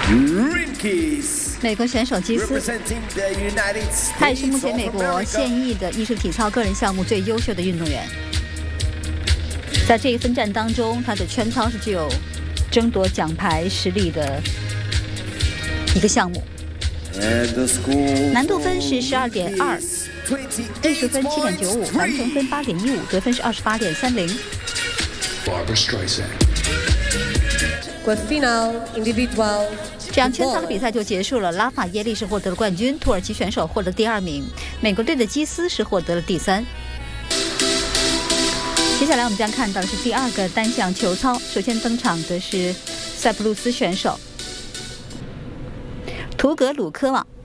美国选手基斯，他也是目前美国现役的艺术体操个人项目最优秀的运动员。在这一分站当中，他的圈操是具有争夺奖牌实力的一个项目。难度分是12.2，艺术分7.95，完成分8.15，得分是28.30。这样圈操的比赛就结束了，拉法耶利是获得了冠军，土耳其选手获得第2名，美国队的基斯是获得了第3。接下来我们将看到的是第2个单项球操，首先登场的是塞浦路斯选手图格鲁科娃。